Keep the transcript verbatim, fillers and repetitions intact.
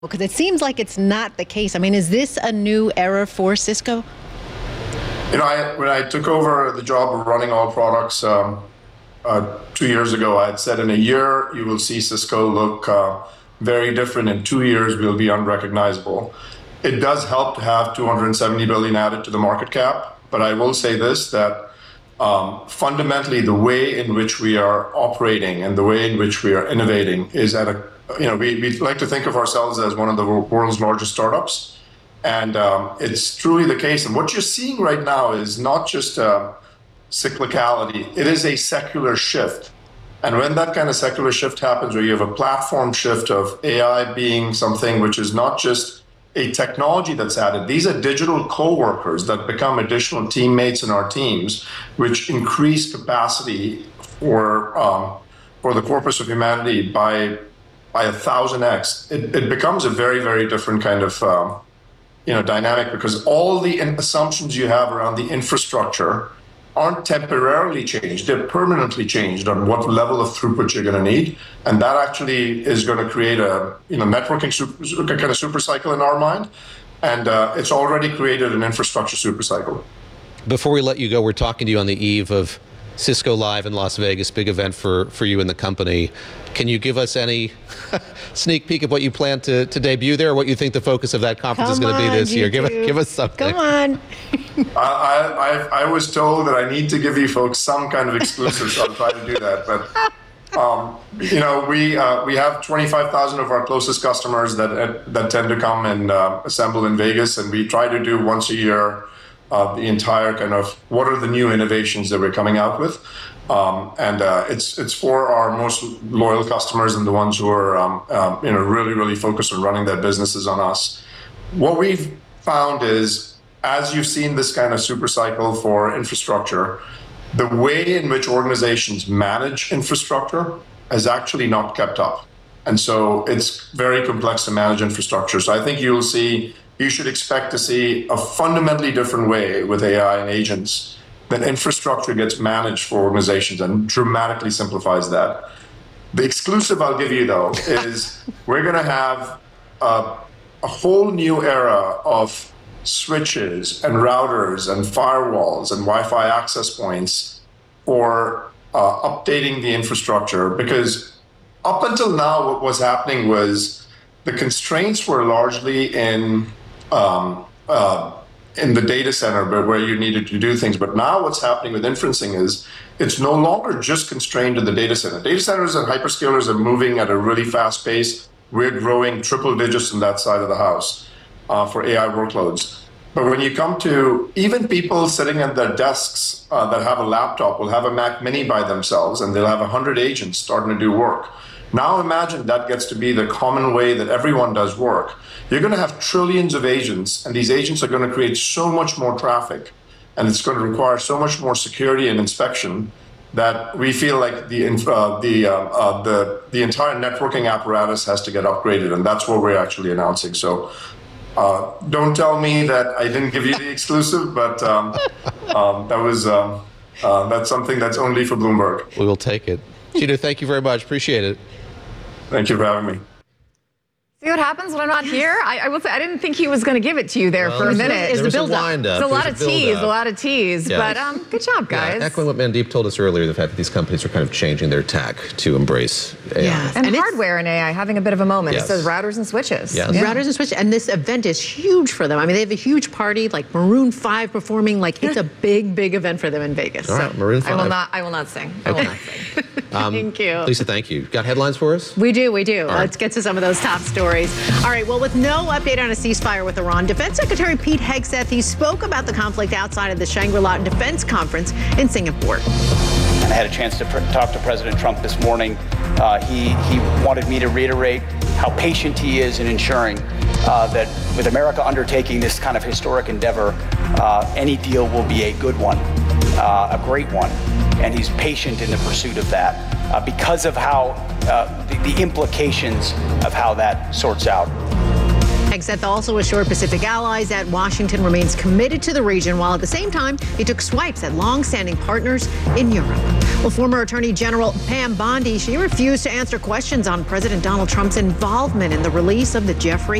Because it seems like it's not the case. I mean, is this a new era for Cisco? You know, I, when I took over the job of running all products um, uh, two years ago, I had said in a year you will see Cisco look uh, very different. In two years, we'll be unrecognizable. It does help to have two hundred seventy billion added to the market cap, but I will say this, that um, fundamentally the way in which we are operating and the way in which we are innovating is at a, you know, we, we like to think of ourselves as one of the world's largest startups. And um, it's truly the case. And what you're seeing right now is not just uh, cyclicality, it is a secular shift. And when that kind of secular shift happens, where you have a platform shift of A I being something which is not just a technology that's added, these are digital co-workers that become additional teammates in our teams, which increase capacity for, um, for the corpus of humanity by, by a thousand X. It, it becomes a very, very different kind of um, you know, dynamic, because all the assumptions you have around the infrastructure aren't temporarily changed, they're permanently changed on what level of throughput you're going to need. And that actually is going to create a, you know, networking super, kind of super cycle in our mind. And uh, it's already created an infrastructure super cycle. Before we let you go, we're talking to you on the eve of Cisco Live in Las Vegas, big event for, for you and the company. Can you give us any sneak peek of what you plan to, to debut there, or what you think the focus of that conference Come is going to be on, this year? Give, do. give us something. Come on. I, I, I was told that I need to give you folks some kind of exclusive, so I'll try to do that. But um, you know, we uh, we have twenty-five thousand of our closest customers that that tend to come and uh, assemble in Vegas, and we try to do once a year uh, the entire kind of what are the new innovations that we're coming out with. Um, and uh, it's it's for our most loyal customers and the ones who are um, um, you know really really focused on running their businesses on us. What we've found is, as you've seen this kind of super cycle for infrastructure, the way in which organizations manage infrastructure has actually not kept up, and so it's very complex to manage infrastructure. So I think you'll see, you should expect to see a fundamentally different way with A I and agents. That infrastructure gets managed for organizations and dramatically simplifies that. The exclusive I'll give you, though, is we're going to have a, a whole new era of switches and routers and firewalls and Wi-Fi access points for uh, updating the infrastructure. Because up until now, what was happening was the constraints were largely in um, uh, in the data center, but where you needed to do things. But now what's happening with inferencing is it's no longer just constrained to the data center. Data centers and hyperscalers are moving at a really fast pace. We're growing triple digits on that side of the house uh, for A I workloads. But when you come to even people sitting at their desks uh, that have a laptop will have a Mac Mini by themselves, and they'll have one hundred agents starting to do work. Now imagine that gets to be the common way that everyone does work. You're going to have trillions of agents, and these agents are going to create so much more traffic, and it's going to require so much more security and inspection that we feel like the uh, the uh, uh, the the entire networking apparatus has to get upgraded, and that's what we're actually announcing. So uh, don't tell me that I didn't give you the exclusive, but um, um, that was um, uh, that's something that's only for Bloomberg. We will take it. Jeetu, thank you very much. Appreciate it. Thank you for having me. See what happens when I'm not here? I, I will say, I didn't think he was going to give it to you there well, for a minute. Is the build up? It's a lot of tease, a lot of tease. Yeah. But um, good job, guys. Yeah, echoing what Mandeep told us earlier, the fact that these companies are kind of changing their tack to embrace A I. Yeah. And, and hardware and A I having a bit of a moment. Yes. It says routers and switches. Yes. Yeah. Routers and switches. And this event is huge for them. I mean, they have a huge party, like Maroon five performing. Like, it's a big, big event for them in Vegas. All right, so. Maroon five. I will not, I will not sing. I will not sing. Um, Thank you. Lisa, thank you. Got headlines for us? We do, we do. All right. Let's get to some of those top stories. All right, well, with no update on a ceasefire with Iran, Defense Secretary Pete Hegseth, he spoke about the conflict outside of the Shangri-La Defense Conference in Singapore. And I had a chance to pr- talk to President Trump this morning. Uh, he, he wanted me to reiterate how patient he is in ensuring uh, that with America undertaking this kind of historic endeavor, uh, any deal will be a good one, uh, a great one. And he's patient in the pursuit of that uh, because of how uh, the, the implications of how that sorts out. Hegseth also assured Pacific allies that Washington remains committed to the region, while at the same time, he took swipes at long-standing partners in Europe. Well, former Attorney General Pam Bondi, she refused to answer questions on President Donald Trump's involvement in the release of the Jeffrey